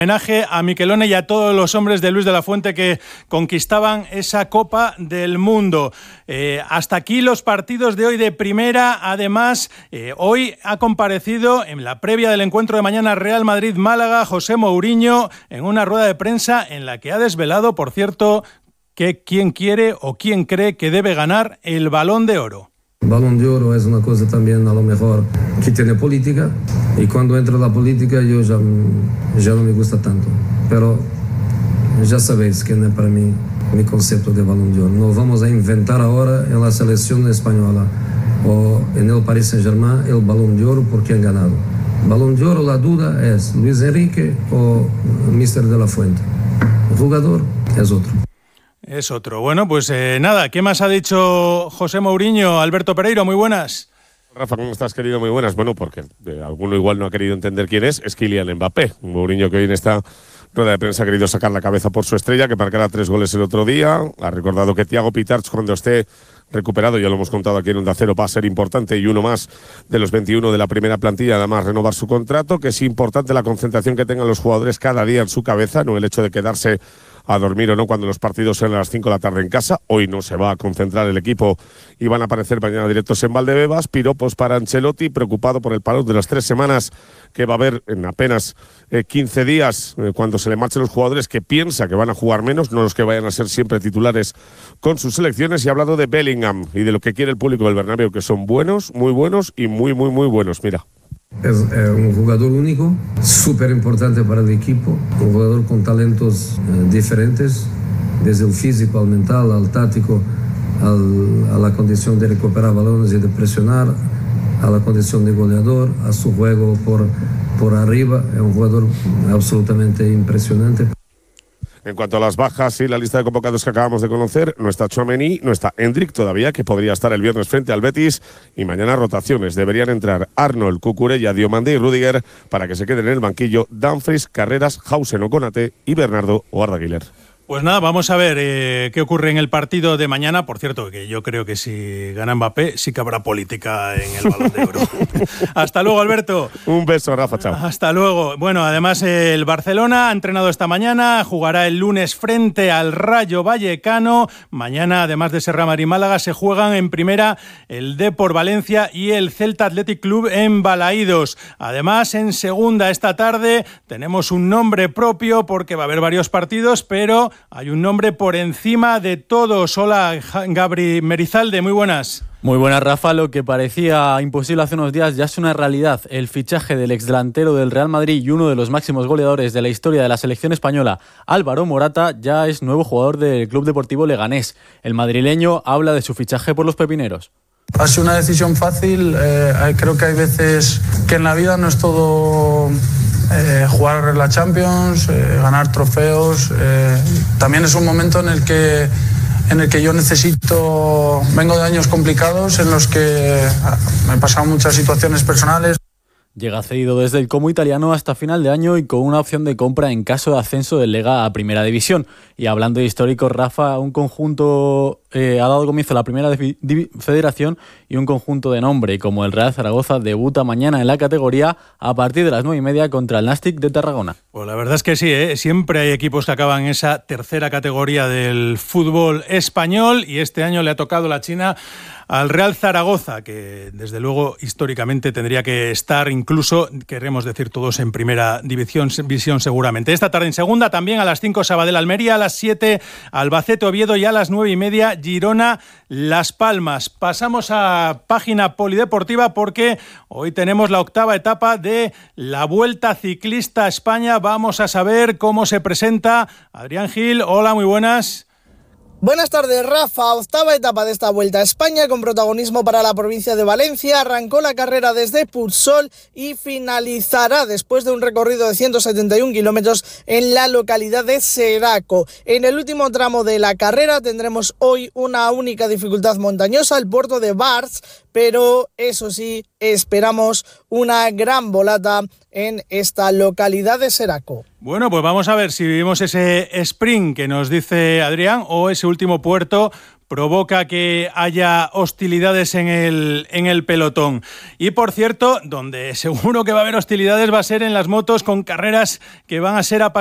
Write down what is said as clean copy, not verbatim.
Homenaje a Miquelone y a todos los hombres de Luis de la Fuente que conquistaban esa Copa del Mundo. Hasta aquí los partidos de hoy de primera. Además, hoy ha comparecido en la previa del encuentro de mañana Real Madrid-Málaga José Mourinho en una rueda de prensa en la que ha desvelado, por cierto, que quién quiere o quién cree que debe ganar el Balón de Oro. Balón de Oro es una cosa también a lo mejor que tiene política, y cuando entra la política yo ya no me gusta tanto, pero ya sabéis que no es para mí mi concepto de Balón de Oro. No vamos a inventar ahora en la selección española o en el Paris Saint-Germain el Balón de Oro por quién ha ganado. Balón de Oro, la duda es Luis Enrique o Mister de la Fuente. El jugador es otro. Es otro. Bueno, pues nada, ¿qué más ha dicho José Mourinho? Alberto Pereiro, muy buenas. Rafa, ¿cómo estás, querido? Muy buenas. Bueno, porque alguno igual no ha querido entender quién es Kylian Mbappé. Mourinho, que hoy en esta rueda de prensa ha querido sacar la cabeza por su estrella, que marcará 3 goles el otro día. Ha recordado que Thiago Pitarch, cuando esté recuperado, ya lo hemos contado aquí en Onda Cero, va a ser importante, y uno más de los 21 de la primera plantilla, además renovar su contrato, que es importante la concentración que tengan los jugadores cada día en su cabeza, no el hecho de quedarse a dormir o no cuando los partidos sean a las 5 de la tarde en casa. Hoy no se va a concentrar el equipo y van a aparecer mañana directos en Valdebebas. Piropos para Ancelotti, preocupado por el parón de las 3 semanas que va a haber en apenas 15 días cuando se le marchen los jugadores, que piensa que van a jugar menos, no los que vayan a ser siempre titulares con sus selecciones. Y ha hablado de Bellingham y de lo que quiere el público del Bernabéu, que son buenos, muy buenos y muy, muy, muy buenos. Mira. Es un jugador único, súper importante para el equipo, un jugador con talentos diferentes, desde el físico al mental, al táctico, a la condición de recuperar balones y de presionar, a la condición de goleador, a su juego por arriba. Es un jugador absolutamente impresionante. En cuanto a las bajas y la lista de convocados que acabamos de conocer, no está Tchouaméni, no está Endrick todavía, que podría estar el viernes frente al Betis, y mañana rotaciones. Deberían entrar Arnold, Cucurella, Diomandé y Rüdiger para que se queden en el banquillo Dumfries, Carreras, Hausen o Konate y Bernardo o Arda Güler. Pues nada, vamos a ver qué ocurre en el partido de mañana. Por cierto, que yo creo que si gana Mbappé sí que habrá política en el Balón de Oro. Hasta luego, Alberto. Un beso, Rafa, chao. Hasta luego. Bueno, además el Barcelona ha entrenado esta mañana, jugará el lunes frente al Rayo Vallecano. Mañana, además de ese Real Madrid Málaga, se juegan en primera el Depor Valencia y el Celta Athletic Club en Balaídos. Además, en segunda esta tarde tenemos un nombre propio porque va a haber varios partidos, pero hay un nombre por encima de todos. Hola, Gabri Merizalde, muy buenas. Muy buenas, Rafa. Lo que parecía imposible hace unos días ya es una realidad. El fichaje del exdelantero del Real Madrid y uno de los máximos goleadores de la historia de la selección española, Álvaro Morata, ya es nuevo jugador del Club Deportivo Leganés. El madrileño habla de su fichaje por los pepineros. Ha sido una decisión fácil. Creo que hay veces que en la vida no es todo jugar la Champions, ganar trofeos. También es un momento en el que yo vengo de años complicados en los que me han pasado muchas situaciones personales. Llega cedido desde el Como italiano hasta final de año y con una opción de compra en caso de ascenso del Lega a Primera División. Y hablando de históricos, Rafa, un conjunto ha dado comienzo a la Primera Federación y un conjunto de nombre como el Real Zaragoza debuta mañana en la categoría a partir de las 9:30 contra el Nàstic de Tarragona. Pues la verdad es que sí, siempre hay equipos que acaban en esa tercera categoría del fútbol español, y este año le ha tocado la China al Real Zaragoza, que desde luego históricamente tendría que estar incluso, queremos decir todos, en primera división seguramente. Esta tarde en segunda también a las 5 Sabadell Almería, a las 7 Albacete Oviedo y a las 9:30 Girona Las Palmas. Pasamos a página polideportiva porque hoy tenemos la octava etapa de la Vuelta Ciclista a España. Vamos a saber cómo se presenta Adrián Gil. Hola, muy buenas. Buenas tardes, Rafa. Octava etapa de esta Vuelta a España con protagonismo para la provincia de Valencia. Arrancó la carrera desde Pursol y finalizará después de un recorrido de 171 kilómetros en la localidad de Seraco. En el último tramo de la carrera tendremos hoy una única dificultad montañosa, el puerto de Bars, pero eso sí, esperamos una gran volata en esta localidad de Seraco. Bueno, pues vamos a ver si vivimos ese sprint que nos dice Adrián o ese último puerto provoca que haya hostilidades en el pelotón. Y por cierto, donde seguro que va a haber hostilidades va a ser en las motos, con carreras que van a ser apasionantes